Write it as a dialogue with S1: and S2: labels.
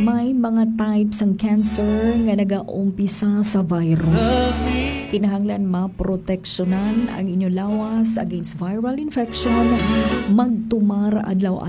S1: May mga types ng cancer nga nagaumpisa sa virus. Kinahanglan maproteksyonan ang inyong lawas against viral infection, magtumar adlaw